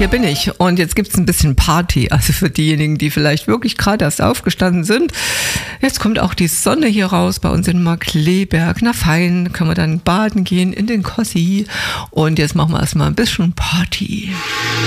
hier bin ich. Und jetzt gibt es ein bisschen Party. Also für diejenigen, die vielleicht wirklich gerade erst aufgestanden sind. Jetzt kommt auch die Sonne hier raus bei uns in Markkleeberg. Na fein, können wir dann baden gehen in den Kossi. Und jetzt machen wir erstmal ein bisschen Party.